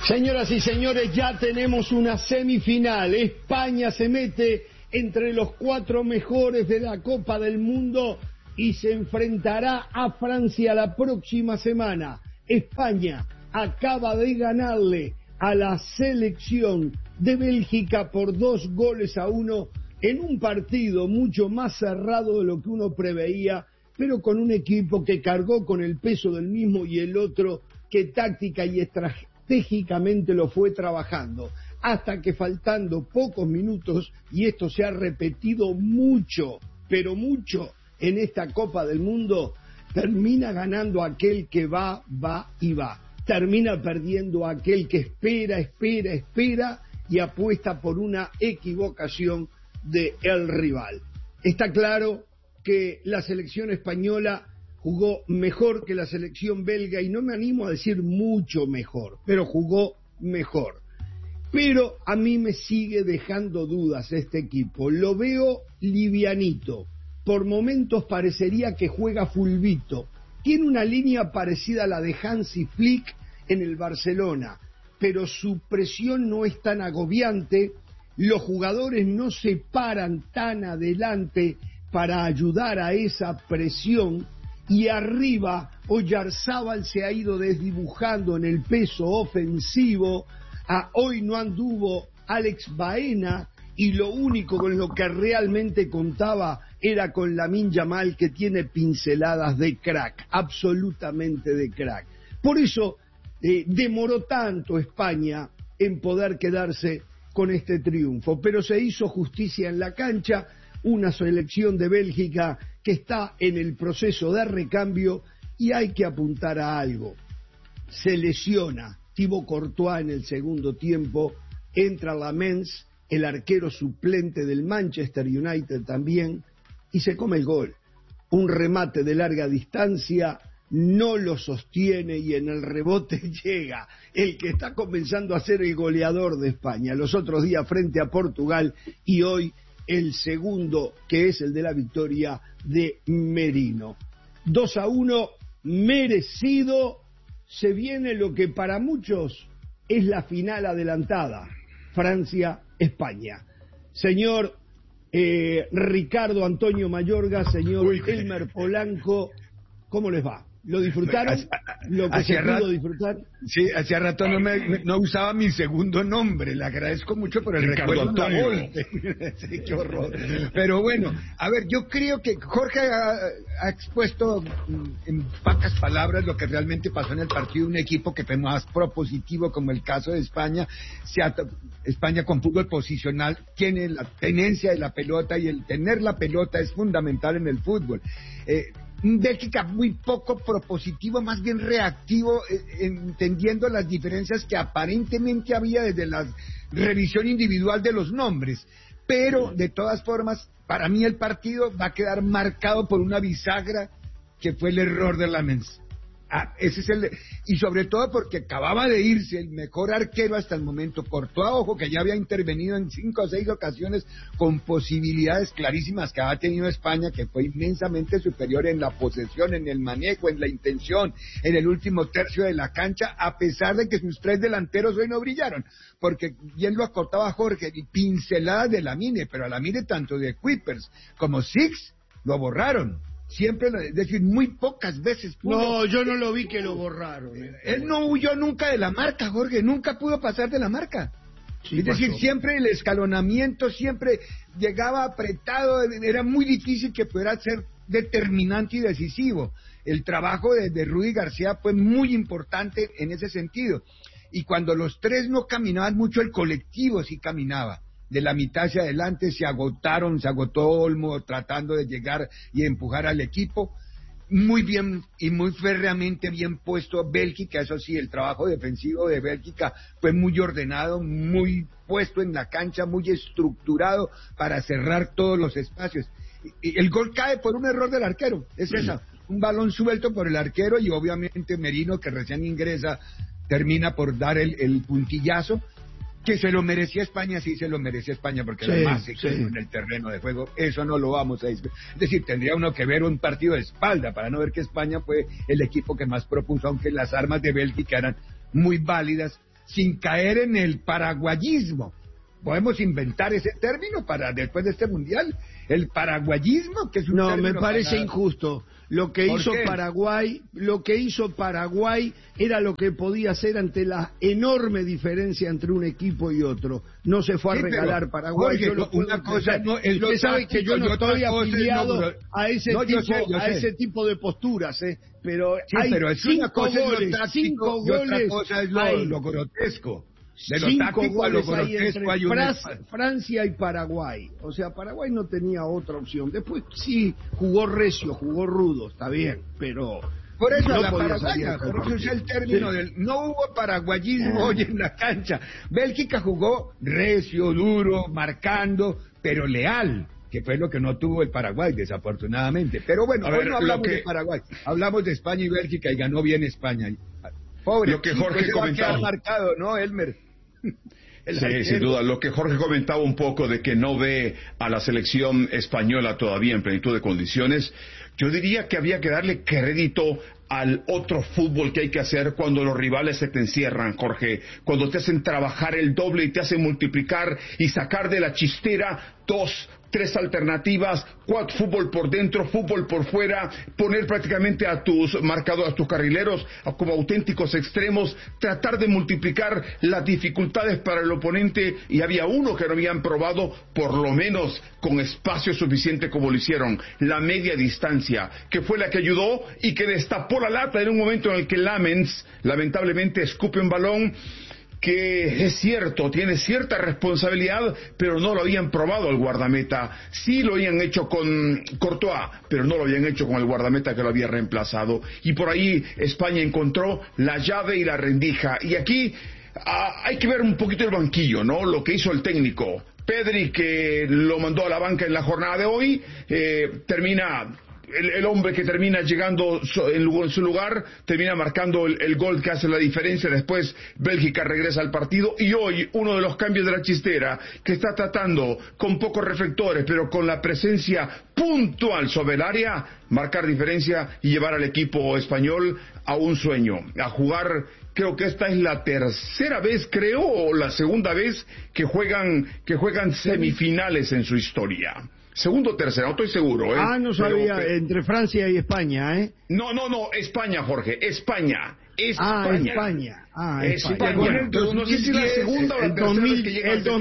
Señoras y señores, ya tenemos una semifinal. España se mete entre los 4 mejores de la Copa del Mundo y se enfrentará a Francia la próxima semana. España acaba de ganarle a la selección de Bélgica por 2-1 en un partido mucho más cerrado de lo que uno preveía, pero con un equipo que cargó con el peso del mismo y el otro que táctica y estratégicamente lo fue trabajando, hasta que faltando pocos minutos, y esto se ha repetido mucho, pero mucho en esta Copa del Mundo, termina ganando aquel que va y va. Termina perdiendo aquel que espera y apuesta por una equivocación del rival. Está claro que la selección española jugó mejor que la selección belga, y no me animo a decir mucho mejor, pero jugó mejor. Pero a mí me sigue dejando dudas este equipo. Lo veo livianito. Por momentos parecería que juega fulbito. Tiene una línea parecida a la de Hansi Flick en el Barcelona, pero su presión no es tan agobiante, los jugadores no se paran tan adelante para ayudar a esa presión, y arriba Oyarzábal se ha ido desdibujando en el peso ofensivo. Hoy no anduvo Alex Baena, y lo único con lo que realmente contaba era con Lamine Yamal, que tiene pinceladas de crack, absolutamente de crack. Por eso demoró tanto España en poder quedarse con este triunfo, pero se hizo justicia en la cancha. Una selección de Bélgica que está en el proceso de recambio, y hay que apuntar a algo. Se lesiona Thibaut Courtois en el segundo tiempo, entra Lamens, el arquero suplente del Manchester United también, y se come el gol. Un remate de larga distancia, no lo sostiene, y en el rebote llega el que está comenzando a ser el goleador de España. Los otros días frente a Portugal, y hoy el segundo, que es el de la victoria de Merino. 2-1, merecido. Se viene lo que para muchos es la final adelantada, Francia-España. Señor Ricardo Antonio Mayorga, señor Elmer Polanco, ¿cómo les va? ¿Lo disfrutaron? ¿Lo que se pudo disfrutar? Sí, hacía rato no usaba mi segundo nombre. Le agradezco mucho por el Ricardo recuerdo. Antonio. Sí, qué horror. Pero bueno, a ver, yo creo que Jorge ha expuesto en pocas palabras lo que realmente pasó en el partido. Un equipo que fue más propositivo, como el caso de España. España con fútbol posicional tiene la tenencia de la pelota, y el tener la pelota es fundamental en el fútbol. Bélgica muy poco propositivo, más bien reactivo, entendiendo las diferencias que aparentemente había desde la revisión individual de los nombres. Pero, de todas formas, para mí el partido va a quedar marcado por una bisagra que fue el error de Lamens. Ese es y sobre todo porque acababa de irse el mejor arquero hasta el momento, Courtois, ojo, que ya había intervenido en 5 o 6 ocasiones con posibilidades clarísimas que había tenido España, que fue inmensamente superior en la posesión, en el manejo, en la intención, en el último tercio de la cancha, a pesar de que sus 3 delanteros hoy no brillaron, porque bien lo acotaba Jorge, y pinceladas de Lamine, pero a Lamine tanto de Kuipers como Six lo borraron. Siempre, es decir, muy pocas veces pudo. No, yo no lo vi que lo borraron. Él no huyó nunca de la marca, Jorge, nunca pudo pasar de la marca. Sí, es decir, siempre el escalonamiento, siempre llegaba apretado, era muy difícil que pudiera ser determinante y decisivo. El trabajo de Rudy García fue muy importante en ese sentido. Y cuando los 3 no caminaban mucho, el colectivo sí caminaba. De la mitad hacia adelante se agotó Olmo tratando de llegar y empujar al equipo. Muy bien y muy férreamente bien puesto Bélgica, eso sí, el trabajo defensivo de Bélgica fue muy ordenado, muy puesto en la cancha, muy estructurado para cerrar todos los espacios. Y el gol cae por un error del arquero, un balón suelto por el arquero, y obviamente Merino, que recién ingresa, termina por dar el puntillazo. Que se lo merecía España, sí se lo merecía España, porque además en el terreno de juego, eso no lo vamos a decir. Es decir, tendría uno que ver un partido de espalda para no ver que España fue el equipo que más propuso, aunque las armas de Bélgica eran muy válidas, sin caer en el paraguayismo. Podemos inventar ese término para después de este mundial, el paraguayismo, que es un término. No, me parece injusto. Lo que hizo Paraguay era lo que podía hacer ante la enorme diferencia entre un equipo y otro. No se fue a regalar Paraguay. Jorge, una cosa no es usted sabe que yo no estoy afiliado a ese tipo de posturas, pero sí, hay pero es 5 goles, 5 goles, y otra cosa es lo grotesco. De lo 5 táctico a lo goles hay grotesco entre hay una... Francia y Paraguay. O sea, Paraguay no tenía otra opción. Después sí jugó recio, jugó rudo, está bien, pero por eso no la paraguaya, por eso es el término del no hubo paraguayismo hoy en la cancha. Bélgica jugó recio, duro, marcando, pero leal, que fue lo que no tuvo el Paraguay, desafortunadamente. Pero bueno, hoy no hablamos de Paraguay, hablamos de España y Bélgica, y ganó bien España. Pobre, lo que Jorge comentaba. Marcado, ¿no, Elmer? Sí, sin duda. Lo que Jorge comentaba un poco de que no ve a la selección española todavía en plenitud de condiciones, yo diría que había que darle crédito al otro fútbol que hay que hacer cuando los rivales se te encierran, Jorge, cuando te hacen trabajar el doble y te hacen multiplicar y sacar de la chistera 2, 3 alternativas, fútbol por dentro, fútbol por fuera, poner prácticamente a tus marcadores, a tus carrileros como auténticos extremos, tratar de multiplicar las dificultades para el oponente, y había uno que no habían probado, por lo menos con espacio suficiente como lo hicieron, la media distancia, que fue la que ayudó y que destapó la lata en un momento en el que Lamens lamentablemente escupe un balón que es cierto, tiene cierta responsabilidad, pero no lo habían probado el guardameta. Sí lo habían hecho con Courtois, pero no lo habían hecho con el guardameta que lo había reemplazado. Y por ahí España encontró la llave y la rendija. Y aquí hay que ver un poquito el banquillo, ¿no? Lo que hizo el técnico. Pedri, que lo mandó a la banca en la jornada de hoy, termina... El hombre que termina llegando en su lugar, termina marcando el gol que hace la diferencia. Después Bélgica regresa al partido, y hoy uno de los cambios de la chistera, que está tratando con pocos reflectores pero con la presencia puntual sobre el área, marcar diferencia y llevar al equipo español a un sueño, a jugar. Creo que esta es la tercera vez, o la segunda vez que juegan semifinales en su historia. Segundo o tercero, no estoy seguro, ¿eh? No sabía, entre Francia y España, ¿eh? No, España, Jorge, España. España. España. No sé si la segunda o la tercera vez que llega el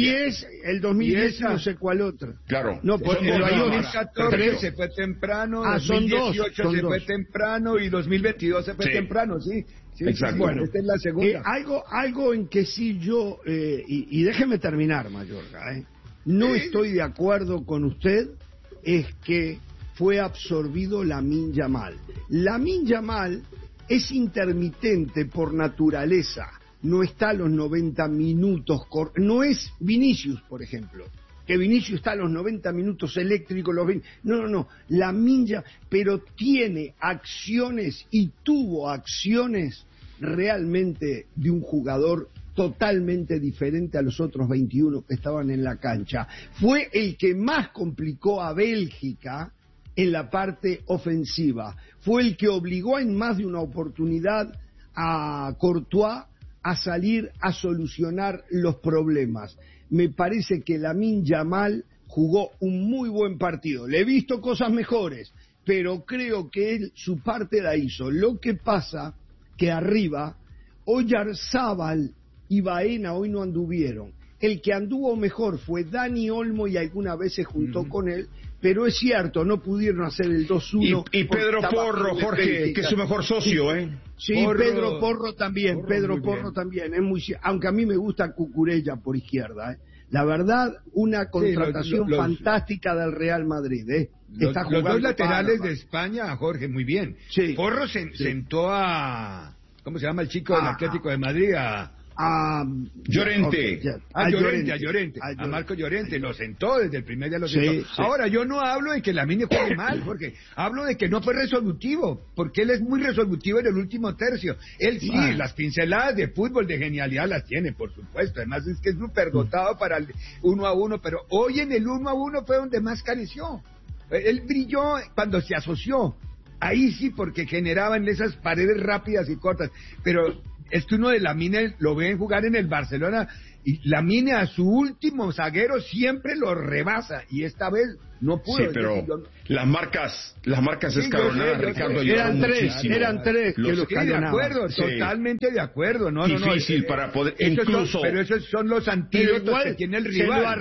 2010 no sé cuál otra. Claro. No, porque el 2014 se fue temprano, 2018 se fue temprano y 2022 se fue temprano, sí. Exacto. Bueno, esta es la segunda. Algo en que sí yo, y déjeme terminar, Mayorga, no estoy de acuerdo con usted, es que fue absorbido Lamine Yamal. Lamine Yamal es intermitente por naturaleza, no está a los 90 minutos, no es Vinicius, por ejemplo, que Vinicius está a los 90 minutos eléctricos, no, Lamine Yamal, pero tiene acciones y tuvo acciones realmente de un jugador totalmente diferente a los otros 21 que estaban en la cancha. Fue el que más complicó a Bélgica en la parte ofensiva. Fue el que obligó en más de una oportunidad a Courtois a salir a solucionar los problemas. Me parece que Lamine Yamal jugó un muy buen partido. Le he visto cosas mejores, pero creo que él su parte la hizo. Lo que pasa que arriba, Oyarzábal y Baena hoy no anduvieron. El que anduvo mejor fue Dani Olmo y algunas veces juntó con él, pero es cierto, no pudieron hacer el 2-1. Y Pedro Porro, Jorge, que es su mejor socio, Sí, Pedro Porro también, también, es muy, aunque a mí me gusta Cucurella por izquierda, La verdad, una contratación fantástica del Real Madrid, Los dos laterales de España, Jorge, muy bien. Sí. Porro sentó a... ¿Cómo se llama el chico del Atlético de Madrid? A Llorente. A Llorente. A Marco Llorente. Lo sentó desde el primer día. Sí. Ahora, yo no hablo de que Lamine juegue mal, porque hablo de que no fue resolutivo, porque él es muy resolutivo en el último tercio. Él sí, las pinceladas de fútbol, de genialidad las tiene, por supuesto. Además es que es súper dotado para el 1-1, pero hoy en el 1-1 fue donde más careció. Él brilló cuando se asoció. Ahí sí, porque generaban esas paredes rápidas y cortas, pero es que uno de Lamine lo ve jugar en el Barcelona y Lamine a su último zaguero siempre lo rebasa y esta vez no pudo. Sí, pero las marcas escalonadas, Ricardo, eran tres que los de acuerdo, totalmente de acuerdo. Difícil para poder, incluso... pero esos son los antídotos que tiene el rival.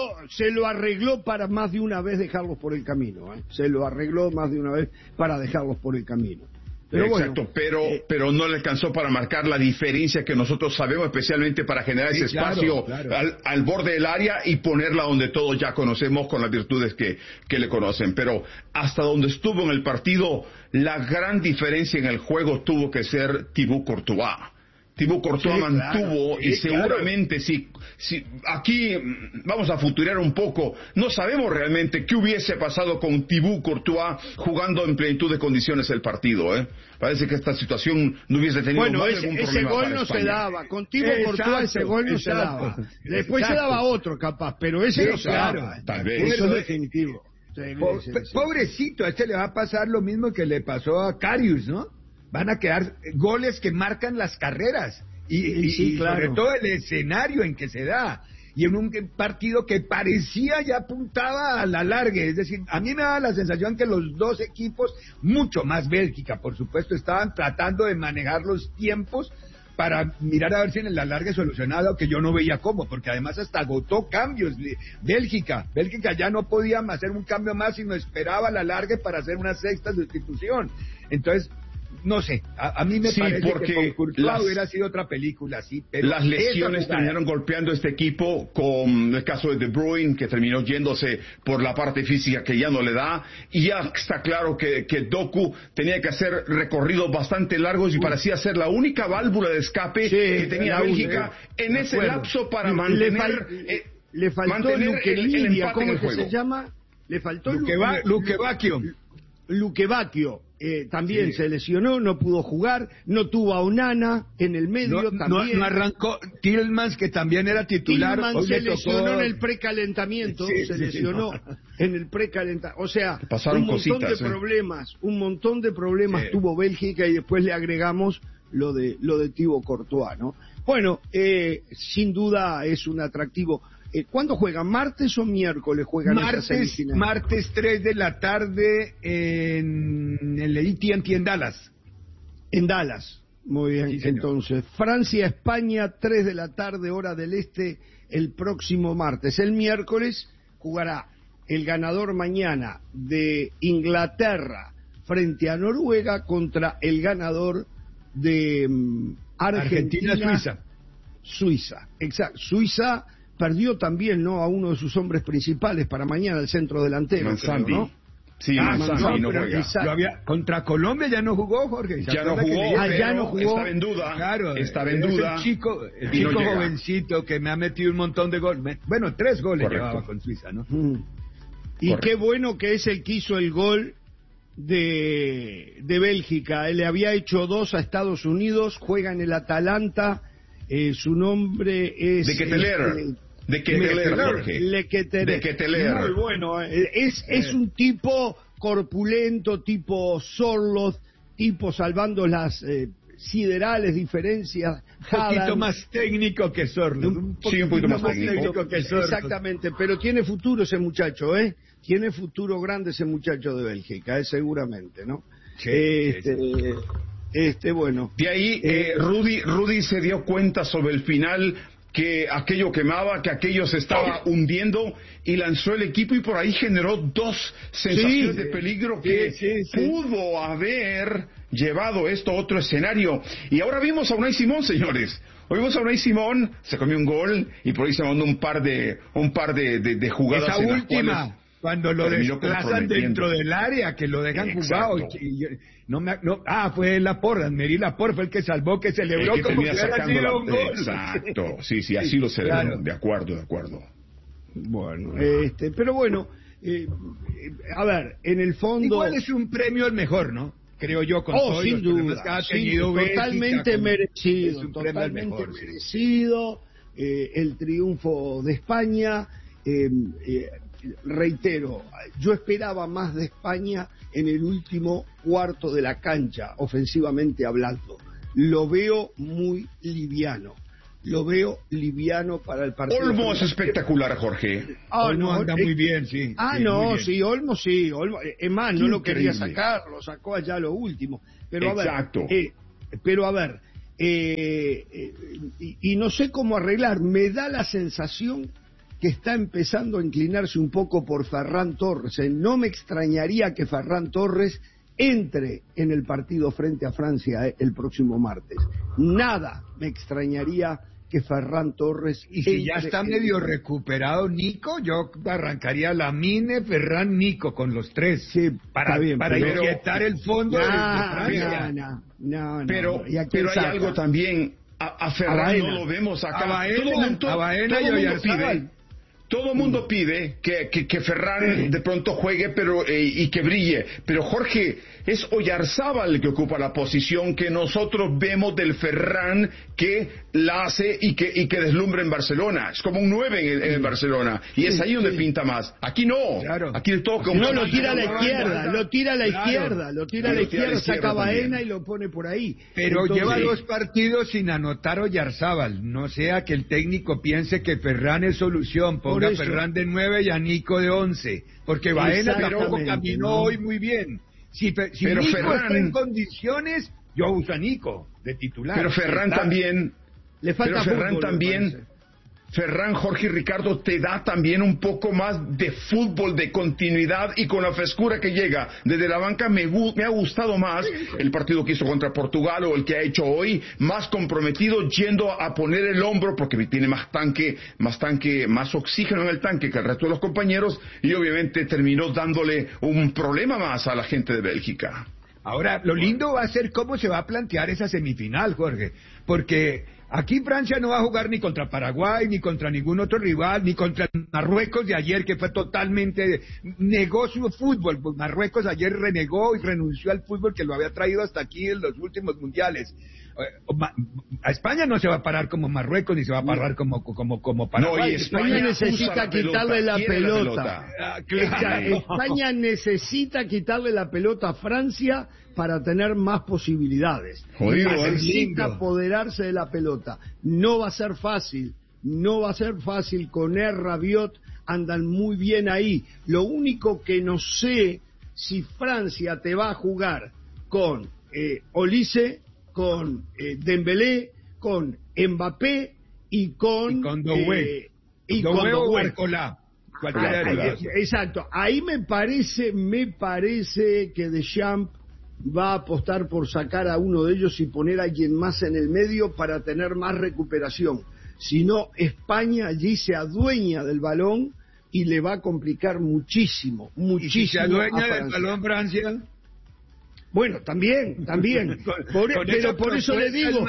Se lo arregló para más de una vez dejarlos por el camino, ¿eh? Se lo arregló más de una vez para dejarlos por el camino. Pero exacto, bueno, pero no le alcanzó para marcar la diferencia que nosotros sabemos, especialmente para generar ese espacio al borde del área y ponerla donde todos ya conocemos con las virtudes que le conocen. Pero hasta donde estuvo en el partido, la gran diferencia en el juego tuvo que ser Thibaut Courtois. Thibaut Courtois mantuvo y seguramente si aquí vamos a futurear un poco, no sabemos realmente qué hubiese pasado con Thibaut Courtois jugando en plenitud de condiciones el partido, ¿eh? Parece que esta situación no hubiese tenido algún problema. Ese gol no España. se daba, con Thibaut Courtois ese gol no se daba. Después se daba otro capaz, pero ese no se daba. Tal vez. Eso es definitivo. Pobrecito, a este le va a pasar lo mismo que le pasó a Karius, ¿no? Van a quedar goles que marcan las carreras y sobre todo el escenario en que se da y en un partido que parecía ya apuntaba a la larga, es decir, a mí me da la sensación que los dos equipos, mucho más Bélgica por supuesto, estaban tratando de manejar los tiempos para mirar a ver si en la larga solucionado, que yo no veía cómo, porque además hasta agotó cambios. Bélgica ya no podía hacer un cambio más, sino esperaba la larga para hacer una sexta sustitución. Entonces, no sé, a mí me parece que con Courtois hubiera sido otra película, sí. Pero las lesiones terminaron golpeando a este equipo, con el caso de De Bruyne, que terminó yéndose por la parte física que ya no le da, y ya está claro que Doku tenía que hacer recorridos bastante largos y parecía ser la única válvula de escape que tenía Bélgica en ese lapso para mantener le faltó el empate ¿cómo en el que juego. se llama? Le faltó Luque Bacchio. También se lesionó, no pudo jugar, no tuvo a Onana en el medio también. No arrancó Tielemans, que también era titular. Tielemans se lesionó en el precalentamiento, en el precalentamiento. O sea, pasaron un montón de problemas tuvo Bélgica y después le agregamos lo de Thibaut Courtois, ¿no? Bueno, sin duda es un atractivo. ¿Cuándo juegan? ¿Martes o miércoles juegan esa semifinal? Martes 3 de la tarde en el AT&T en Dallas. En Dallas, muy bien. Sí, entonces, Francia-España, 3 de la tarde, hora del este, el próximo martes. El miércoles jugará el ganador mañana de Inglaterra frente a Noruega contra el ganador de Argentina-Suiza. Exacto, Suiza perdió también, ¿no?, a uno de sus hombres principales para mañana, el centro delantero. Manzambi. ¿No? Sí, Manzambi no juega. Contra Colombia ya no jugó, Jorge. Ya no jugó. Estaba en duda. Claro, estaba en duda. El chico jovencito que me ha metido un montón de goles. Bueno, 3 goles llevaba con Suiza, ¿no? Y qué bueno que es el que hizo el gol de Bélgica. Él le había hecho 2 a Estados Unidos, juega en el Atalanta. Su nombre es... De Ketteler. Muy bueno. Es un tipo corpulento, tipo Sorloth, tipo salvando las siderales diferencias. Un poquito más técnico que Sorloth. Un poquito más técnico que Sorloth. Exactamente, pero tiene futuro ese muchacho, ¿eh? Tiene futuro grande ese muchacho de Bélgica, seguramente, ¿no? Bueno. De ahí, Rudy se dio cuenta sobre el final que aquello quemaba, que aquello se estaba hundiendo, y lanzó el equipo y por ahí generó 2 sensaciones de peligro que pudo haber llevado esto a otro escenario. Y ahora vimos a Unai Simón, señores. Hoy vimos a Unai Simón, se comió un gol y por ahí se mandó un par de jugadas. Esa última, cuando lo desplazan dentro del área, que lo dejan jugado. Fue Laporte, Anmery Laporte fue el que salvó, que celebró como si hubiera sido un gol. Exacto, sí, así lo celebró. Claro. De acuerdo. Bueno, pero bueno, a ver, en el fondo... Igual es un premio el mejor, ¿no? Creo yo, con todos sin duda, totalmente merecido, el triunfo de España. Reitero, yo esperaba más de España en el último cuarto de la cancha, ofensivamente hablando. lo veo muy liviano. Lo veo liviano para el partido. Olmo es espectacular, Jorge. Olmo anda muy bien, sí. Sí, Olmo sí. Es más, no lo quería sacar, lo sacó allá lo último. Pero exacto. A ver, y no sé cómo arreglar. Me da la sensación que está empezando a inclinarse un poco por Ferran Torres. No me extrañaría que Ferran Torres entre en el partido frente a Francia el próximo martes. Nada me extrañaría que Ferran Torres... Y si ya está medio recuperado Nico, yo arrancaría Lamine, Ferran, Nico con los tres. Sí, para inyectar el fondo de Francia. Pero hay algo también. A Ferran no lo vemos acá. Todo el mundo pide que Ferran de pronto juegue y que brille. Pero Jorge, es Oyarzábal el que ocupa la posición que nosotros vemos del Ferran que la hace y que deslumbra en Barcelona. Es como un 9 en Barcelona. Y es ahí donde pinta más. Aquí no. Claro. Aquí todo como... No, lo tira a la izquierda. Lo tira a la izquierda, saca Baena y lo pone por ahí. Pero lleva 2 partidos sin anotar Oyarzábal. No sea que el técnico piense que Ferran es solución. Ponga a Ferran de 9 y a Nico de 11. Porque Baena tampoco caminó hoy muy bien. Si Nico Ferran está en condiciones, yo uso a Nico de titular. Pero Ferran también... Le falta fútbol, Ferran, Jorge y Ricardo, te da también un poco más de fútbol, de continuidad y con la frescura que llega desde la banca. Me ha gustado más el partido que hizo contra Portugal o el que ha hecho hoy, más comprometido, yendo a poner el hombro porque tiene más oxígeno en el tanque que el resto de los compañeros y obviamente terminó dándole un problema más a la gente de Bélgica. Ahora, lo lindo va a ser cómo se va a plantear esa semifinal, Jorge, porque aquí Francia no va a jugar ni contra Paraguay, ni contra ningún otro rival, ni contra Marruecos de ayer, que fue totalmente... negó su fútbol. Pues Marruecos ayer renegó y renunció al fútbol que lo había traído hasta aquí en los últimos mundiales. A España no se va a parar como Marruecos, ni se va a parar como Paraguay. No, y España necesita quitarle la pelota. Claro. España necesita quitarle la pelota a Francia para tener más posibilidades. Necesita apoderarse de la pelota. No va a ser fácil. Con Rabiot andan muy bien ahí. Lo único que no sé si Francia te va a jugar con Olise, con Dembélé, con Mbappé y con Doué. Exacto. Ahí me parece que Deschamps va a apostar por sacar a uno de ellos y poner a alguien más en el medio para tener más recuperación. Si no, España allí se adueña del balón y le va a complicar muchísimo. ¿Y si se adueña del balón Francia? Bueno, también. Pero por eso le digo,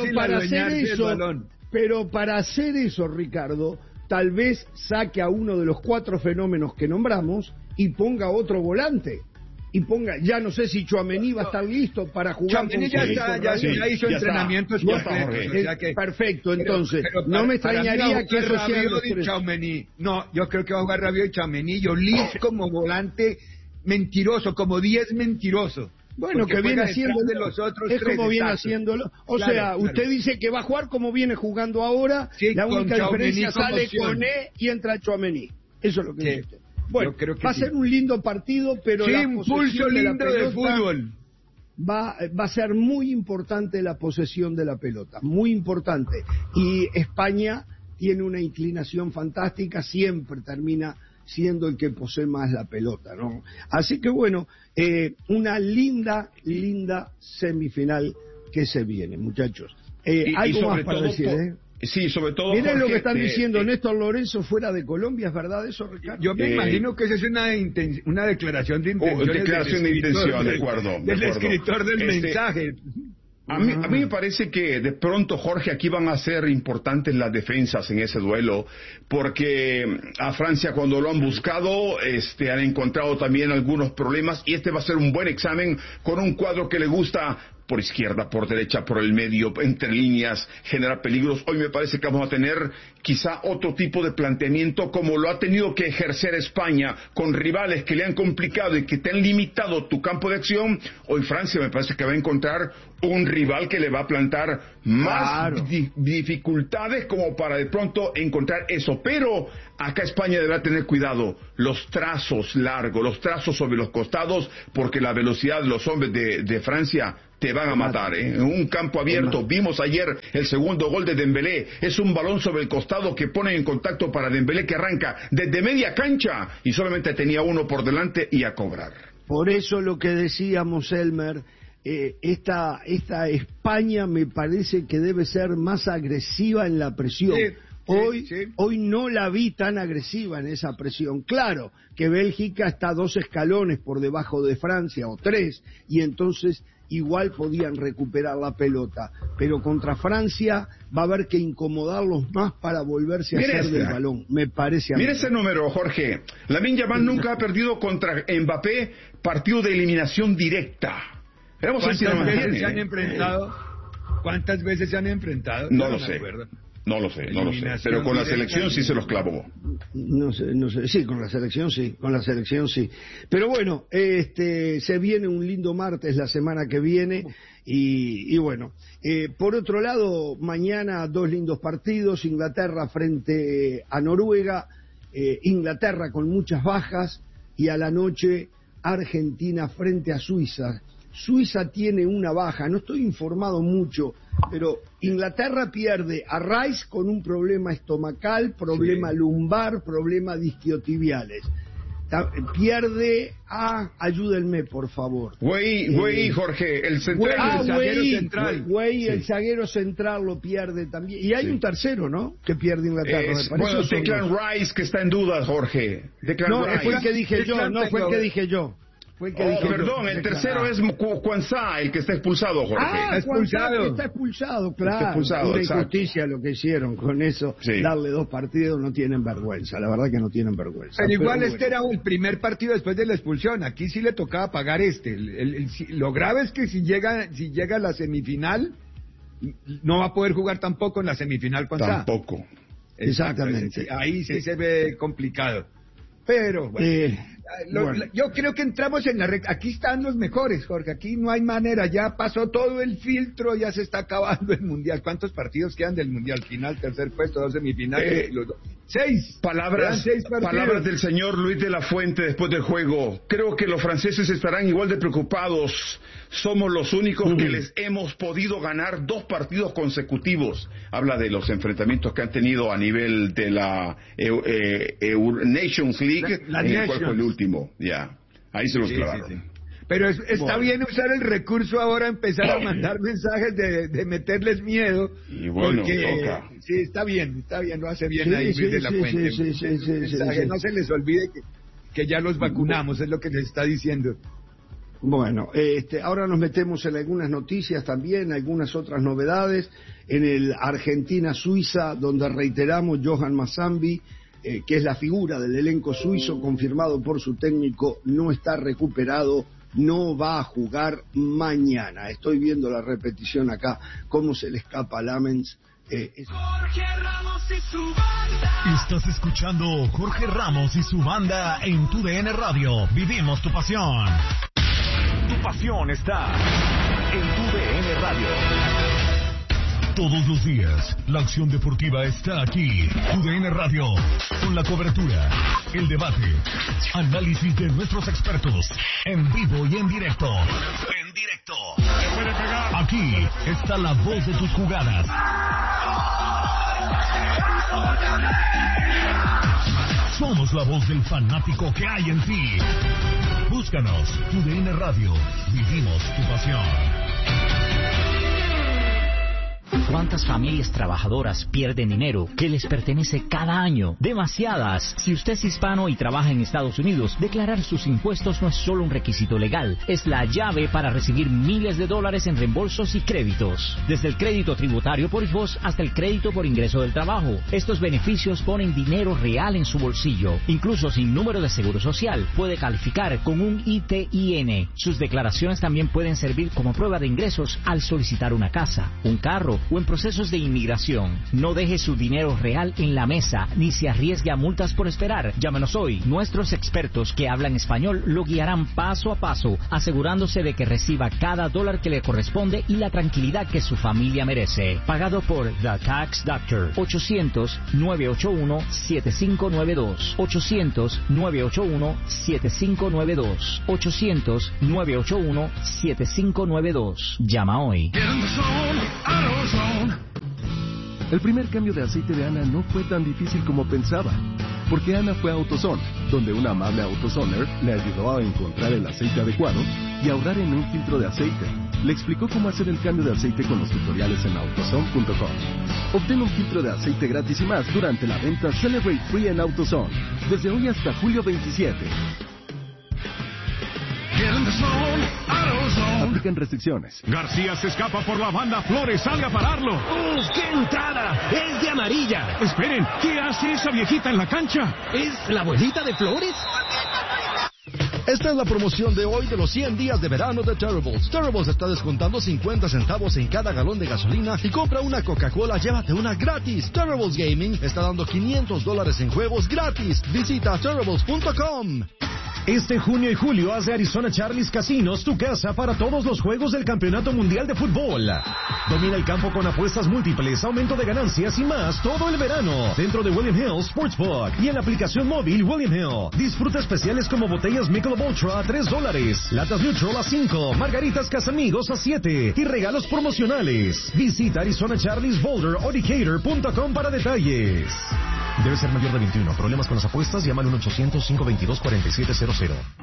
para hacer eso, Ricardo, tal vez saque a uno de los 4 fenómenos que nombramos y ponga otro volante. Ya no sé si Tchouaméni va a estar listo para jugar. Tchouaméni ya hizo entrenamientos completos. Perfecto, entonces, no me extrañaría que eso sea los 3. No, yo creo que va a jugar Rabiot y Tchouaméni y Olise como volante mentiroso, como 10 mentiroso. Bueno, que viene haciéndolo, de los otros es como viene haciéndolo. Usted dice que va a jugar como viene jugando ahora, sí, la única diferencia sale con y entra Tchouaméni. Eso es lo que dice usted. Bueno, va a ser un lindo partido, pero sí, la posesión de la pelota de fútbol. Va a ser muy importante la posesión de la pelota, muy importante. Y España tiene una inclinación fantástica, siempre termina siendo el que posee más la pelota, ¿no? Así que bueno, una linda semifinal que se viene, muchachos. Algo más para decir, Sí, sobre todo... Miren Jorge, lo que están diciendo Néstor Lorenzo fuera de Colombia, ¿es verdad eso, Ricardo? Yo me imagino que esa es una declaración de intención. Declaración de intención, de acuerdo. Del escritor del mensaje. A mí me parece que de pronto, Jorge, aquí van a ser importantes las defensas en ese duelo, porque a Francia cuando lo han buscado, han encontrado también algunos problemas, y va a ser un buen examen con un cuadro que le gusta por izquierda, por derecha, por el medio, entre líneas, generar peligros. Hoy me parece que vamos a tener quizá otro tipo de planteamiento como lo ha tenido que ejercer España con rivales que le han complicado y que te han limitado tu campo de acción. Hoy Francia me parece que va a encontrar un rival que le va a plantar más dificultades como para de pronto encontrar eso. Pero acá España deberá tener cuidado, los trazos largos, los trazos sobre los costados, porque la velocidad de los hombres de Francia te van a matar, ¿eh? En un campo abierto, vimos ayer el segundo gol de Dembélé, es un balón sobre el costado que pone en contacto para Dembélé, que arranca desde media cancha y solamente tenía uno por delante y a cobrar. Por eso lo que decíamos, Elmer, esta España me parece que debe ser más agresiva en la presión. Hoy no la vi tan agresiva en esa presión. Claro que Bélgica está 2 escalones por debajo de Francia, o 3, y entonces igual podían recuperar la pelota, pero contra Francia va a haber que incomodarlos más para volverse a hacer del balón, me parece a mí. Mira ese número, Jorge. Lamine Yamal nunca ha perdido contra Mbappé partido de eliminación directa. ¿Cuántas veces se han enfrentado? ¿Cuántas veces se han enfrentado? No lo sé. No lo sé, pero con la selección sí se los clavó. No sé, sí, con la selección sí. Pero bueno, se viene un lindo martes la semana que viene y bueno. Por otro lado, mañana 2 lindos partidos, Inglaterra frente a Noruega, Inglaterra con muchas bajas, y a la noche Argentina frente a Suiza. Suiza tiene una baja, no estoy informado mucho, pero Inglaterra pierde a Rice con un problema estomacal, problema lumbar, problema disquiotibiales. Pierde a, ayúdenme por favor. Güey, Jorge, el central. El zaguero central lo pierde también. Y hay un tercero, ¿no? Que pierde Inglaterra. Declan Rice, que está en dudas, Jorge. Fue el que dije yo. Perdón, el tercero es Kwanzaa, el que está expulsado, Jorge. Está expulsado, claro. Una injusticia lo que hicieron con eso, darle 2 partidos, no tienen vergüenza, la verdad que no tienen vergüenza. Pero igual era el primer partido después de la expulsión, aquí sí le tocaba pagar lo grave es que si llega a la semifinal, no va a poder jugar tampoco en la semifinal Kwanzaa. Tampoco. Exactamente. Ahí sí se ve complicado. Pero yo creo que entramos en la recta. Aquí están los mejores, Jorge. Aquí no hay manera. Ya pasó todo el filtro, ya se está acabando el mundial. ¿Cuántos partidos quedan del mundial? Final, tercer puesto, 2 semifinales. 6. Palabras del señor Luis de la Fuente después del juego. Creo que los franceses estarán igual de preocupados. Somos los únicos que les hemos podido ganar 2 partidos consecutivos. Habla de los enfrentamientos que han tenido a nivel de la Nations League, en el cual fue el último. Ahí se los clavaron. Sí. Pero está bien usar el recurso ahora, empezar a mandar mensajes de meterles miedo. Y bueno, porque, sí, está bien, lo hace bien ahí Luis de la Fuente. No se les olvide que ya los vacunamos, es lo que les está diciendo. Bueno, ahora nos metemos en algunas noticias también, algunas otras novedades. En el Argentina-Suiza, donde reiteramos, Johan Mazambi, que es la figura del elenco suizo, confirmado por su técnico, no está recuperado, no va a jugar mañana. Estoy viendo la repetición acá, cómo se le escapa a Lamens. Jorge Ramos y su banda. Estás escuchando Jorge Ramos y su banda en tu DN Radio. Vivimos tu pasión. Tu pasión está en tu DN Radio. Todos los días, la acción deportiva está aquí. Tu DN Radio, con la cobertura, el debate, análisis de nuestros expertos, en vivo y en directo. Aquí está la voz de tus jugadas. Somos la voz del fanático que hay en ti. Búscanos, tu DN Radio. Vivimos tu pasión. ¿Cuántas familias trabajadoras pierden dinero que les pertenece cada año? Demasiadas. Si usted es hispano y trabaja en Estados Unidos, declarar sus impuestos no es solo un requisito legal, es la llave para recibir miles de dólares en reembolsos y créditos. Desde el crédito tributario por hijos hasta el crédito por ingreso del trabajo. Estos beneficios ponen dinero real en su bolsillo. Incluso sin número de seguro social, puede calificar con un ITIN. Sus declaraciones también pueden servir como prueba de ingresos al solicitar una casa, un carro o o en procesos de inmigración. No deje su dinero real en la mesa ni se arriesgue a multas por esperar. Llámenos hoy. Nuestros expertos que hablan español lo guiarán paso a paso, asegurándose de que reciba cada dólar que le corresponde y la tranquilidad que su familia merece. Pagado por The Tax Doctor. 800-981-7592. 800-981-7592. 800-981-7592. Llama hoy. El primer cambio de aceite de Ana no fue tan difícil como pensaba, porque Ana fue a AutoZone, donde una amable AutoZoner le ayudó a encontrar el aceite adecuado y ahorrar en un filtro de aceite. Le explicó cómo hacer el cambio de aceite con los tutoriales en AutoZone.com. Obtén un filtro de aceite gratis y más durante la venta Celebrate Free en AutoZone, desde hoy hasta julio 27. Aplican restricciones. García se escapa por la banda. Flores, salga a pararlo. ¡Qué entrada! ¡Es de amarilla! Esperen, ¿qué hace esa viejita en la cancha? ¿Es la abuelita de Flores? Esta es la promoción de hoy de los 100 días de verano de Terribles. Terribles está descontando 50 centavos en cada galón de gasolina y compra una Coca-Cola, llévate una gratis. Terribles Gaming está dando $500 en juegos gratis. Visita Terribles.com. Este junio y julio haz de Arizona Charlie's Casinos tu casa para todos los juegos del Campeonato Mundial de Fútbol. Domina el campo con apuestas múltiples, aumento de ganancias y más todo el verano dentro de William Hill Sportsbook y en la aplicación móvil William Hill. Disfruta especiales como botellas Michelob Ultra a $3, latas Neutral a $5, margaritas Casamigos a $7 y regalos promocionales. Visita Arizona Charlie's Boulder o Decatur.com para detalles. Debe ser mayor de 21. ¿Problemas con las apuestas? Llama al 1-800-522-4700.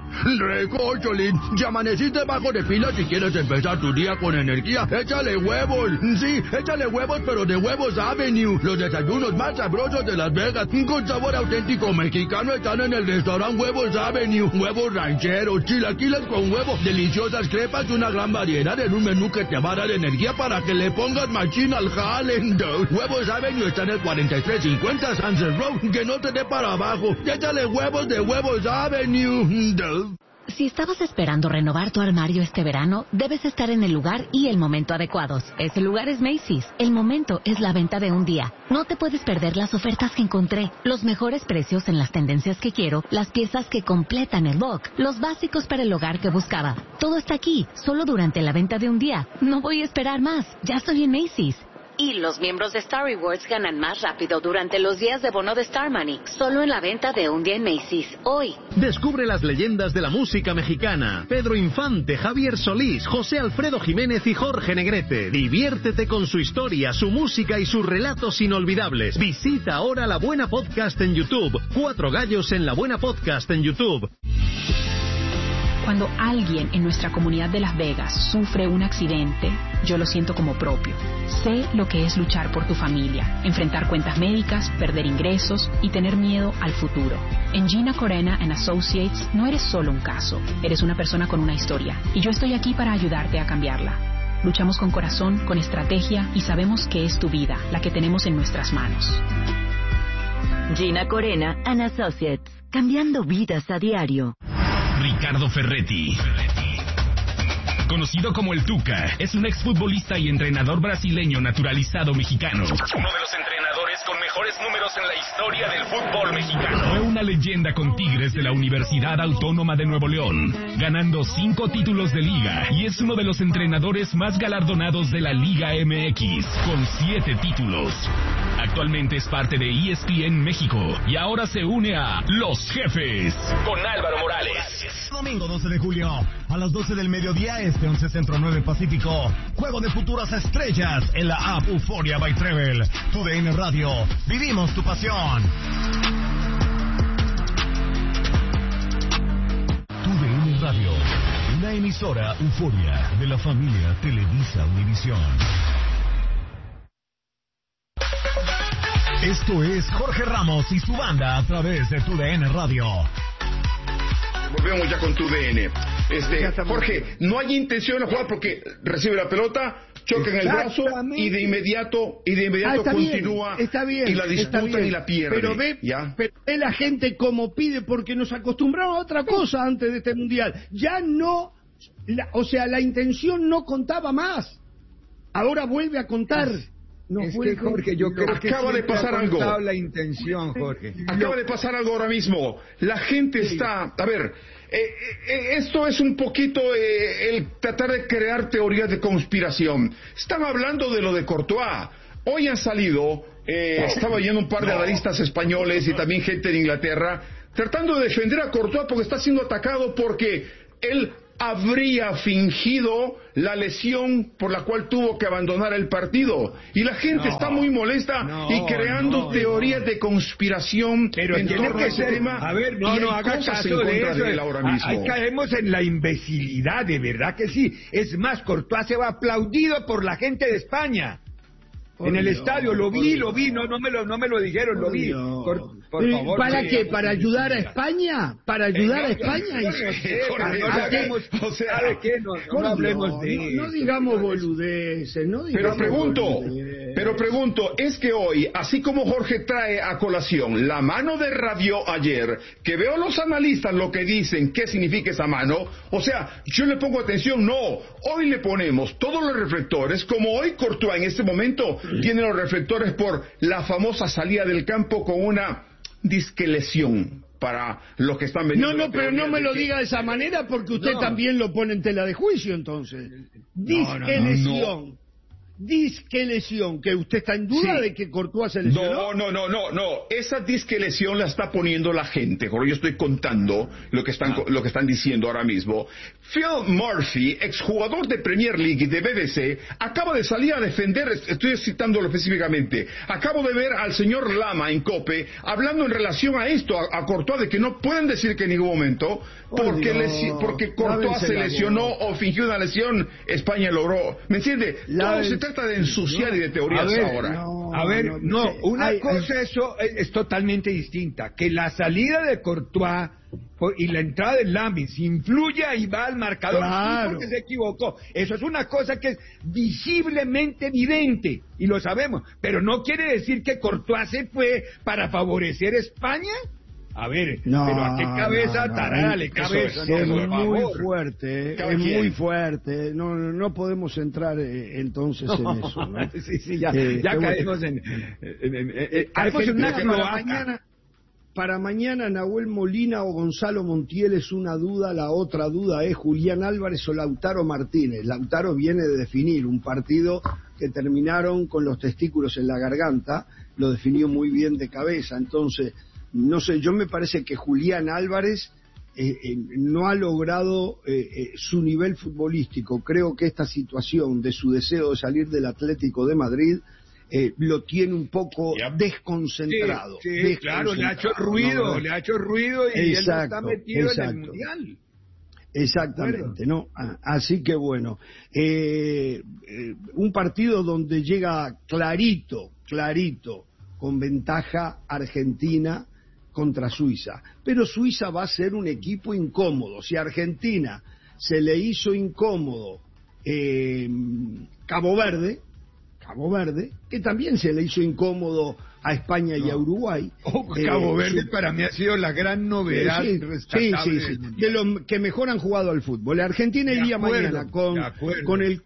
Recocholín, ya amaneciste bajo de pila. Si quieres empezar tu día con energía, échale huevos. Sí, échale huevos, pero de Huevos Avenue. Los desayunos más sabrosos de Las Vegas, con sabor auténtico mexicano, están en el restaurante Huevos Avenue. Huevos rancheros, chilaquiles con huevo, deliciosas crepas y una gran variedad en un menú que te va a dar energía para que le pongas machín al jale. Huevos Avenue está en el 4350 Sunset Road, que no te dé para abajo. Échale huevos de Huevos Avenue. Si estabas esperando renovar tu armario este verano, debes estar en el lugar y el momento adecuados. Ese lugar es Macy's. El momento es la venta de un día. No te puedes perder las ofertas que encontré, los mejores precios en las tendencias que quiero, las piezas que completan el look, los básicos para el hogar que buscaba. Todo está aquí, solo durante la venta de un día. No voy a esperar más. Ya estoy en Macy's. Y los miembros de Star Rewards ganan más rápido durante los días de bono de Star Money, solo en la venta de un día en Macy's, hoy. Descubre las leyendas de la música mexicana. Pedro Infante, Javier Solís, José Alfredo Jiménez y Jorge Negrete. Diviértete con su historia, su música y sus relatos inolvidables. Visita ahora La Buena Podcast en YouTube. 4 gallos en La Buena Podcast en YouTube. Cuando alguien en nuestra comunidad de Las Vegas sufre un accidente, yo lo siento como propio. Sé lo que es luchar por tu familia, enfrentar cuentas médicas, perder ingresos y tener miedo al futuro. En Gina Corena & Associates no eres solo un caso, eres una persona con una historia. Y yo estoy aquí para ayudarte a cambiarla. Luchamos con corazón, con estrategia y sabemos que es tu vida, la que tenemos en nuestras manos. Gina Corena & Associates, cambiando vidas a diario. Ricardo Ferretti, conocido como el Tuca, es un exfutbolista y entrenador brasileño naturalizado mexicano. Uno de los entrenadores con mejores números en la historia del fútbol mexicano. Fue una leyenda con Tigres de la Universidad Autónoma de Nuevo León, ganando 5 títulos de liga, y es uno de los entrenadores más galardonados de la Liga MX, con 7 títulos. Actualmente es parte de ESPN México y ahora se une a Los Jefes con Álvaro Morales. Domingo 12 de julio a las 12 del mediodía, 11 Centro 9 Pacífico. Juego de futuras estrellas en la app Euphoria by Travel. TUDN Radio, vivimos tu pasión. TUDN Radio, una emisora Euphoria de la familia Televisa Univisión. Esto es Jorge Ramos y su banda a través de TUDN Radio. Volvemos ya con TUDN. Jorge, no hay intención de jugar porque recibe la pelota, choca en el brazo y de inmediato continúa bien, y la disputan y la pierden. Pero ve la gente como pide, porque nos acostumbramos a otra cosa antes de este mundial. Ya no, la intención no contaba más. Ahora vuelve a contar. Jorge, yo creo que acaba de pasar algo. La intención, Jorge. Acaba de pasar algo ahora mismo. La gente está... A ver, esto es un poquito el tratar de crear teorías de conspiración. Están hablando de lo de Courtois. Hoy han salido, estaba oyendo un par de analistas españoles y también gente de Inglaterra, tratando de defender a Courtois porque está siendo atacado porque él habría fingido la lesión por la cual tuvo que abandonar el partido. Y la gente está muy molesta y creando teorías de conspiración en torno a ese tema. A ver, no haga caso de eso. Ahí caemos en la imbecilidad, de verdad que sí. Es más, Courtois se va aplaudido por la gente de España. En el estadio, lo vi, no me lo dijeron, lo vi. Por favor. ¿Para qué? ¿Para ayudar a España? ¿Para ayudar a España? No hablemos de eso. No digamos boludeces, no digamos Pero pregunto, es que hoy, así como Jorge trae a colación la mano de Radio ayer, que veo los analistas lo que dicen, qué significa esa mano, o sea, yo le pongo atención, no, hoy le ponemos todos los reflectores, como hoy Courtois en este momento tiene los reflectores por la famosa salida del campo con una disque lesión para los que están vendiendo. No, pero no me lo diga de esa manera porque usted también lo pone en tela de juicio entonces. Disque lesión. Disque lesión, que usted está en duda de que Courtois se lesionó. No, esa disque lesión la está poniendo la gente, Jorge, yo estoy contando lo que están diciendo ahora mismo. Phil Murphy, exjugador de Premier League y de BBC, acaba de salir a defender, estoy citándolo específicamente, acabo de ver al señor Lama en COPE hablando en relación a esto, a Courtois, de que no pueden decir que en ningún momento porque Courtois se lesionó o fingió una lesión, España logró, ¿me entiende? Todo se trata de ensuciar y de teorías ahora. Una cosa eso es totalmente distinta, que la salida de Courtois y la entrada del Lamis influye y va al marcador porque se equivocó. Eso es una cosa que es visiblemente evidente y lo sabemos, pero no quiere decir que Courtois se fue para favorecer a España. A ver, pero ¿a qué cabeza tarada le cabe eso? Es muy fuerte, es muy fuerte. No podemos entrar entonces en eso, ¿no? Sí, ya caemos en una cloaca. Para mañana Nahuel Molina o Gonzalo Montiel es una duda, la otra duda es Julián Álvarez o Lautaro Martínez. Lautaro viene de definir un partido que terminaron con los testículos en la garganta, lo definió muy bien de cabeza, entonces... No sé, yo me parece que Julián Álvarez no ha logrado su nivel futbolístico. Creo que esta situación de su deseo de salir del Atlético de Madrid lo tiene un poco desconcentrado. Sí, claro, le ha hecho ruido, y él no está metido en el Mundial. Exactamente, ¿no? Así que bueno, un partido donde llega clarito, con ventaja Argentina contra Suiza, pero Suiza va a ser un equipo incómodo. Si a Argentina se le hizo incómodo Cabo Verde, que también se le hizo incómodo a España y a Uruguay. Cabo Verde para mí ha sido la gran novedad. Sí, de los que mejor han jugado al fútbol. Argentina iría mañana con el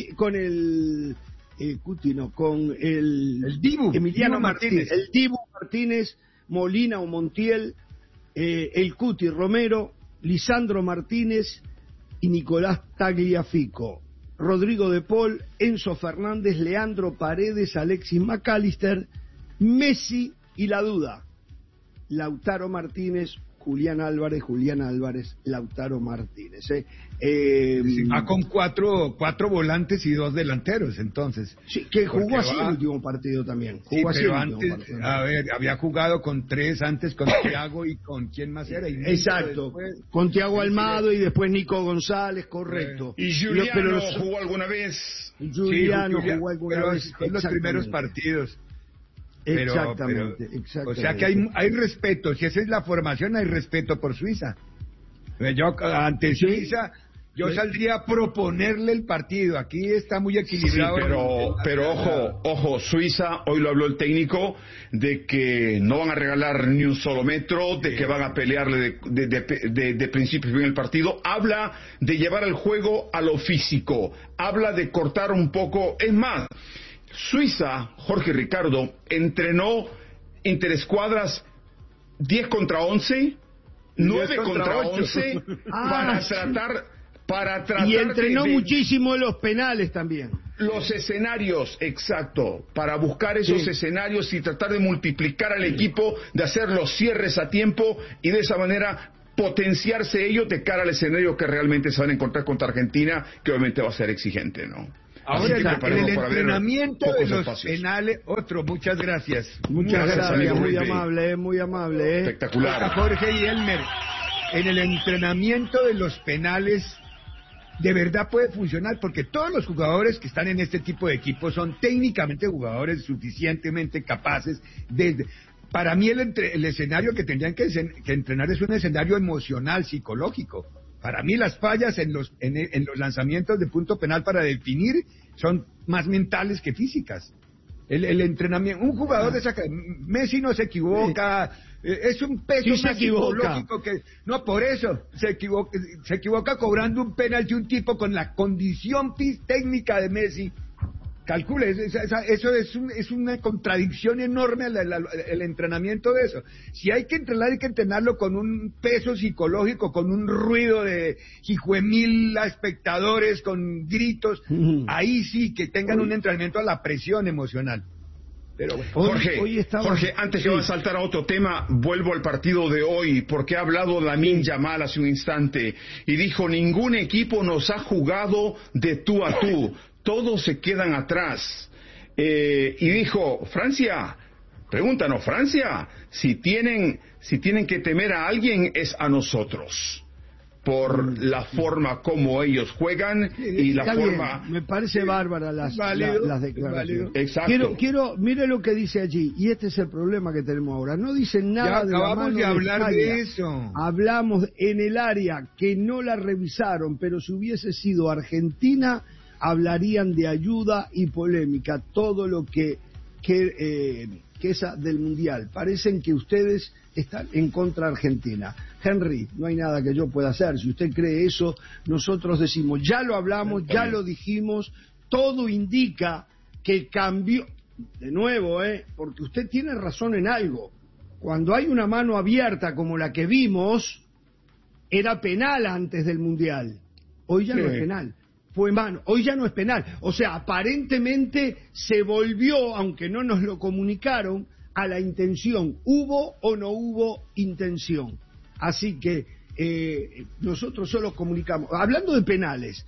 Dibu, Emiliano Martínez, el Dibu Martínez, Molina o Montiel, el Cuti Romero, Lisandro Martínez y Nicolás Tagliafico, Rodrigo de Paul, Enzo Fernández, Leandro Paredes, Alexis McAllister, Messi y la duda, Lautaro Martínez, Julián Álvarez, Lautaro Martínez. Va con cuatro volantes y 2 delanteros, entonces. Sí, que jugó así el último partido también. Había jugado con 3 antes, con Thiago y con quién más era. Exacto, con Thiago Almado y después Nico González, correcto. ¿Y Juliano jugó alguna vez? Juliano jugó alguna vez. En los primeros partidos. Exactamente. O sea que hay respeto, si esa es la formación, hay respeto por Suiza. Yo ante Suiza saldría a proponerle el partido. Aquí está muy equilibrado. Sí, pero ojo, Suiza, hoy lo habló el técnico, de que no van a regalar ni un solo metro, de que van a pelearle de principio a fin el partido. Habla de llevar el juego a lo físico, habla de cortar un poco, es más, Suiza, Jorge Ricardo, entrenó interescuadras 10 contra 11, 9 contra 11, para tratar y entrenó muchísimo los penales también. Los escenarios, exacto, para buscar esos escenarios y tratar de multiplicar al equipo, de hacer los cierres a tiempo y de esa manera potenciarse ellos de cara al escenario que realmente se van a encontrar contra Argentina, que obviamente va a ser exigente, ¿no? Ahora, en el entrenamiento de los penales, muchas gracias. Muchas gracias, muy amable. Espectacular. Jorge y Elmer, en el entrenamiento de los penales, de verdad puede funcionar, porque todos los jugadores que están en este tipo de equipos son técnicamente jugadores suficientemente capaces de... Para mí el escenario que tendrían que entrenar es un escenario emocional, psicológico. Para mí las fallas en los lanzamientos de punto penal para definir son más mentales que físicas. El entrenamiento, un jugador de esa... Messi no se equivoca, es un peso más psicológico que... No, por eso, se equivoca cobrando un penalti un tipo con la condición técnica de Messi. Calcule, eso es una contradicción enorme el entrenamiento de eso. Si hay que entrenarlo con un peso psicológico, con un ruido de hijuemil a espectadores, con gritos, ahí sí que tengan un entrenamiento a la presión emocional. Pero bueno, Jorge, antes que va a saltar a otro tema, vuelvo al partido de hoy, porque ha hablado Lamine Yamal hace un instante y dijo: ningún equipo nos ha jugado de tú a tú. Todos se quedan atrás. Y dijo, Francia, pregúntanos, Francia, si tienen que temer a alguien es a nosotros, por la forma como ellos juegan y la forma... Bien. Me parece bárbara las declaraciones. Exacto. Mire lo que dice allí, y este es el problema que tenemos ahora. No dicen nada de la mano de hablar de eso. Hablamos en el área que no la revisaron, pero si hubiese sido Argentina... hablarían de ayuda y polémica, todo lo que esa del Mundial. Parecen que ustedes están en contra de Argentina. Henry, no hay nada que yo pueda hacer. Si usted cree eso, nosotros decimos, ya lo hablamos, ya lo dijimos, todo indica que cambió, de nuevo, porque usted tiene razón en algo. Cuando hay una mano abierta como la que vimos, era penal antes del Mundial. Hoy ya no es penal. Fue mano, hoy ya no es penal. O sea, aparentemente se volvió, aunque no nos lo comunicaron, a la intención. ¿Hubo o no hubo intención? Así que nosotros solo comunicamos. Hablando de penales,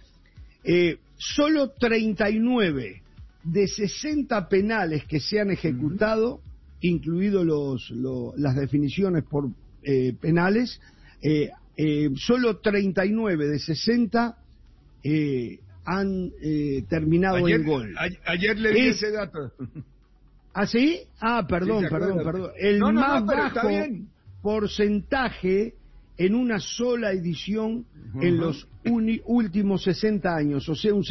solo 39 de 60 penales que se han ejecutado, incluidos las definiciones por penales, solo 39 de 60 han terminado en gol. Ayer le di ese dato. ¿Ah, sí? Perdón. El más bajo porcentaje en una sola edición en los últimos 60 años, o sea, un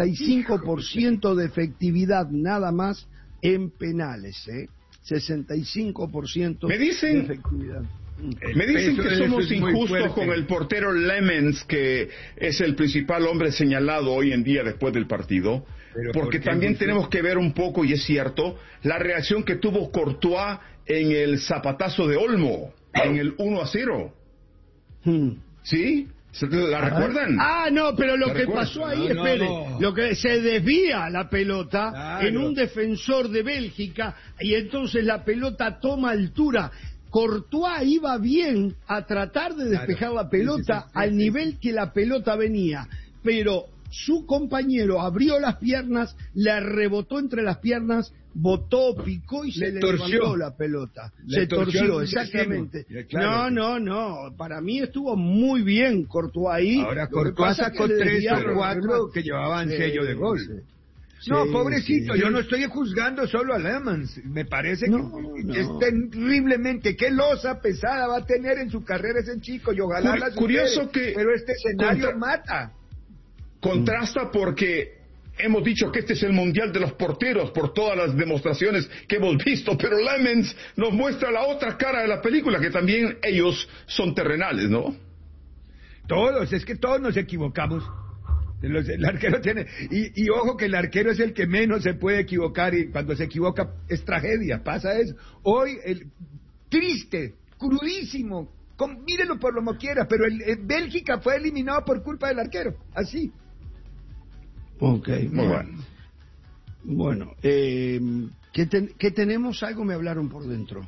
65% de efectividad nada más en penales, 65% de efectividad. Me dicen que somos injustos con el portero Lemens, que es el principal hombre señalado hoy en día después del partido, porque también tenemos que ver un poco, y es cierto, la reacción que tuvo Courtois en el zapatazo de Olmo, en el 1-0. ¿Sí? ¿La recuerdan? No, pero lo que pasó ahí, lo que se desvía la pelota en un defensor de Bélgica, y entonces la pelota toma altura. Courtois iba bien a tratar de despejar la pelota al nivel que la pelota venía, pero su compañero abrió las piernas, le rebotó entre las piernas, botó, picó y se le levantó la pelota. Se torció, exactamente. No, para mí estuvo muy bien Courtois ahí. Ahora Courtois sacó 3 o 4 que llevaban sello de gol. No, pobrecito, yo no estoy juzgando solo a Lemans. Me parece que es terriblemente. Qué losa pesada va a tener en su carrera ese chico, y ojalá la curioso que pero este escenario mata. Contrasta porque hemos dicho que este es el mundial de los porteros por todas las demostraciones que hemos visto, pero Lemans nos muestra la otra cara de la película, que también ellos son terrenales, ¿no? Es que todos nos equivocamos. El arquero tiene... Y ojo que el arquero es el que menos se puede equivocar, y cuando se equivoca es tragedia, pasa eso. Hoy, triste, crudísimo, mírenlo por lo que quiera, pero Bélgica fue eliminado por culpa del arquero, así. Ok, muy bueno. Bueno, ¿qué tenemos? Algo me hablaron por dentro.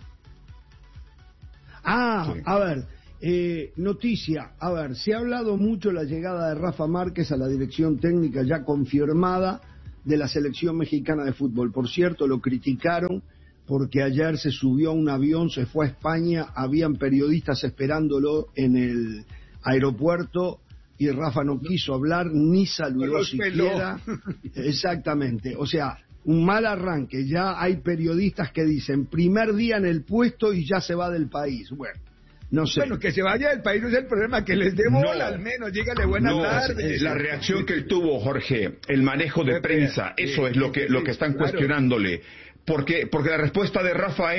Sí. A ver, noticia, se ha hablado mucho de la llegada de Rafa Márquez a la dirección técnica ya confirmada de la selección mexicana de fútbol. Por cierto, lo criticaron porque ayer se subió a un avión, se fue a España, habían periodistas esperándolo en el aeropuerto y Rafa no quiso hablar ni saludó siquiera. Exactamente, o sea, un mal arranque. Ya hay periodistas que dicen primer día en el puesto y ya se va del país. Bueno, no sé. Bueno, que se vaya del país no es el problema, que les dé bola al menos, dígale buenas tardes. La reacción que él tuvo, Jorge, el manejo de prensa, eso es lo que están cuestionándole. Porque la respuesta de Rafa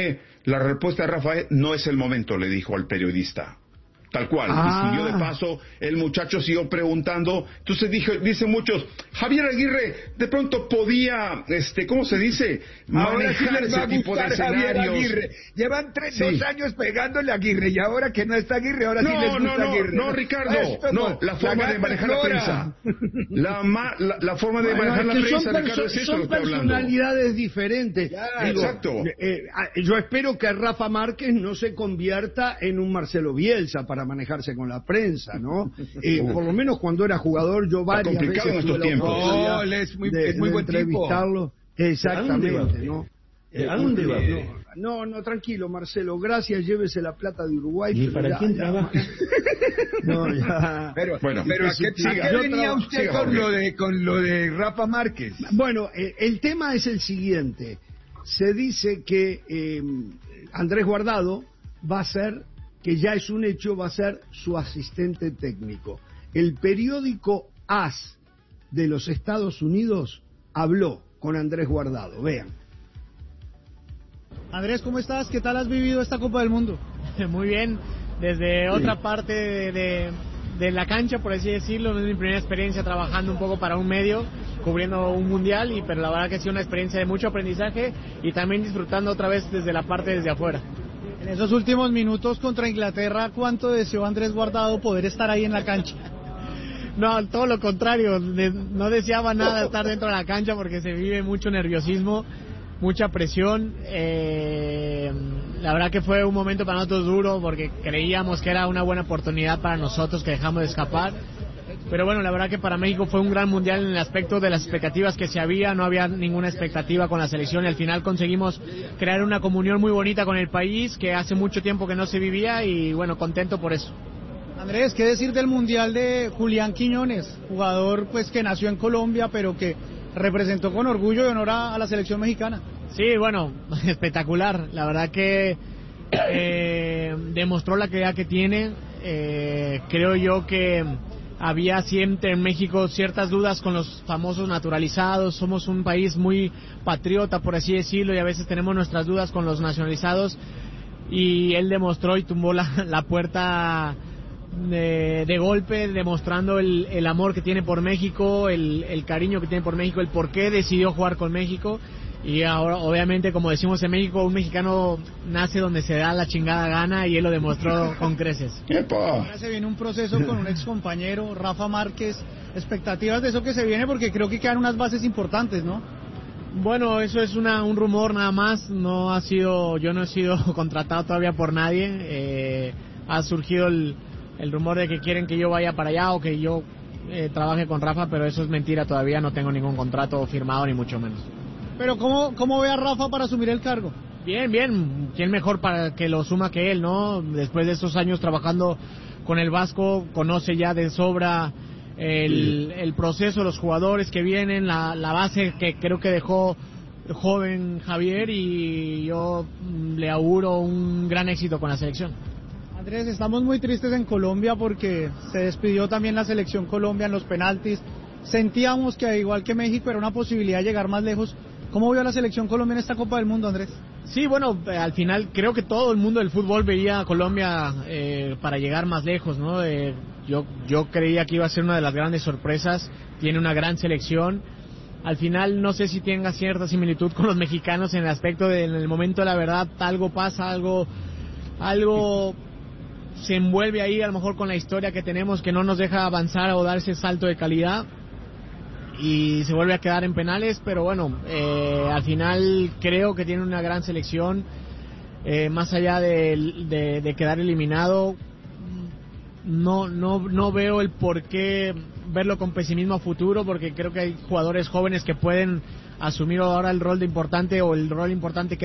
no es el momento, le dijo al periodista. Tal cual, y siguió de paso, el muchacho siguió preguntando, entonces dicen muchos, Javier Aguirre de pronto podía, ¿cómo se dice? Manejar ese tipo de escenarios. Llevan 2 años pegándole a Aguirre, y ahora que no está Aguirre, ahora sí les gusta Aguirre. No, Ricardo, la forma de manejar la prensa. La forma de manejar la prensa, Ricardo, es eso son lo que estoy hablando. Personalidades diferentes. Exacto. Yo espero que Rafa Márquez no se convierta en un Marcelo Bielsa para manejarse con la prensa, ¿no? Por lo menos cuando era jugador, yo varias veces tuve la oportunidad es muy buen entrevistarlo. Tipo. Exactamente, ¿no? ¿A dónde va? No, tranquilo, Marcelo, gracias, llévese la plata de Uruguay. ¿Y para quién trabaja? No, ya. Pero ¿a qué venía usted con lo de Rafa Márquez? Bueno, el tema es el siguiente. Se dice que Andrés Guardado va a ser, que ya es un hecho, va a ser su asistente técnico. El periódico AS de los Estados Unidos habló con Andrés Guardado. Vean. Andrés, ¿cómo estás? ¿Qué tal has vivido esta Copa del Mundo? Muy bien, desde otra parte de la cancha, por así decirlo. Es mi primera experiencia trabajando un poco para un medio, cubriendo un mundial, pero la verdad que ha sido una experiencia de mucho aprendizaje y también disfrutando otra vez desde afuera. En esos últimos minutos contra Inglaterra, ¿cuánto deseó Andrés Guardado poder estar ahí en la cancha? No, todo lo contrario, no deseaba nada estar dentro de la cancha porque se vive mucho nerviosismo, mucha presión. La verdad que fue un momento para nosotros duro porque creíamos que era una buena oportunidad para nosotros que dejamos de escapar. Pero bueno, la verdad que para México fue un gran mundial en el aspecto de las expectativas que se había. No había ninguna expectativa con la selección y al final conseguimos crear una comunión muy bonita con el país que hace mucho tiempo que no se vivía y bueno, contento por eso. Andrés, ¿qué decir del mundial de Julián Quiñones? Jugador pues que nació en Colombia pero que representó con orgullo y honor a la selección mexicana. Sí, bueno, espectacular. La verdad que demostró la calidad que tiene. Creo yo que había siempre en México ciertas dudas con los famosos naturalizados. Somos un país muy patriota, por así decirlo, y a veces tenemos nuestras dudas con los nacionalizados. Y él demostró y tumbó la puerta de golpe, demostrando el amor que tiene por México, el cariño que tiene por México, el por qué decidió jugar con México. Y ahora, obviamente, como decimos en México, un mexicano nace donde se da la chingada gana y él lo demostró con creces. Ahora se viene un proceso con un ex compañero, Rafa Márquez. Expectativas de eso que se viene porque creo que quedan unas bases importantes, ¿no? Bueno, eso es un rumor nada más. Yo no he sido contratado todavía por nadie. Ha surgido el rumor de que quieren que yo vaya para allá o que yo trabaje con Rafa, pero eso es mentira todavía. No tengo ningún contrato firmado ni mucho menos. Pero ¿cómo ve a Rafa para asumir el cargo? Bien. ¿Quién mejor para que lo suma que él, no? Después de estos años trabajando con el Vasco, conoce ya de sobra el proceso, los jugadores que vienen, la base que creo que dejó joven Javier, y yo le auguro un gran éxito con la selección. Andrés, estamos muy tristes en Colombia porque se despidió también la selección Colombia en los penaltis. Sentíamos que igual que México era una posibilidad de llegar más lejos. ¿Cómo vio a la selección Colombia en esta Copa del Mundo, Andrés? Sí, bueno, al final creo que todo el mundo del fútbol veía a Colombia para llegar más lejos, ¿no? Yo creía que iba a ser una de las grandes sorpresas. Tiene una gran selección. Al final no sé si tenga cierta similitud con los mexicanos en el aspecto de, en el momento de la verdad, algo pasa, algo se envuelve ahí, a lo mejor con la historia que tenemos, que no nos deja avanzar o dar ese salto de calidad, y se vuelve a quedar en penales. Pero bueno, al final creo que tiene una gran selección. Más allá de quedar eliminado, no veo el por qué verlo con pesimismo a futuro, porque creo que hay jugadores jóvenes que pueden asumir ahora el rol importante que